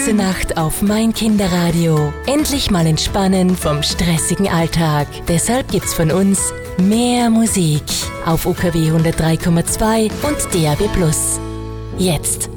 ganze Nacht auf mein Kinderradio. Endlich mal entspannen vom stressigen Alltag. Deshalb gibt's von uns mehr Musik auf UKW 103,2 und DAB+. Jetzt